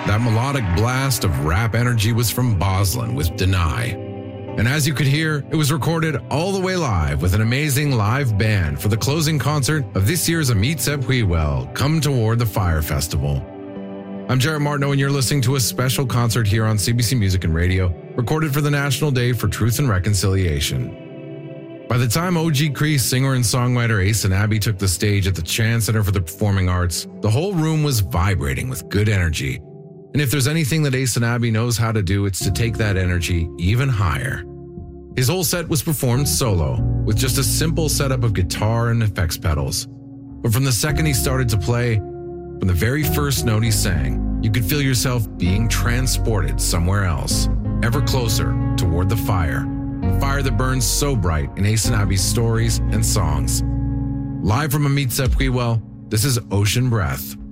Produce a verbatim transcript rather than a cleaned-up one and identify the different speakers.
Speaker 1: That melodic blast of rap energy was from Boslin with Deny. And as you could hear, it was recorded all the way live with an amazing live band for the closing concert of this year's Amit Sephuiwel Come Toward the Fire Festival. I'm Jarrett Martineau, and you're listening to a special concert here on C B C Music and Radio, recorded for the National Day for Truth and Reconciliation. By the time O G Cree singer and songwriter Ace Abbey took the stage at the Chan Center for the Performing Arts, the whole room was vibrating with good energy. And if there's anything that Ace Abbey knows how to do, it's to take that energy even higher. His whole set was performed solo, with just a simple setup of guitar and effects pedals. But from the second he started to play, from the very first note he sang, you could feel yourself being transported somewhere else, ever closer toward the fire. The fire that burns so bright in Ace Abbey's stories and songs. Live from Amit Sephuiwel, this is Ocean Breath.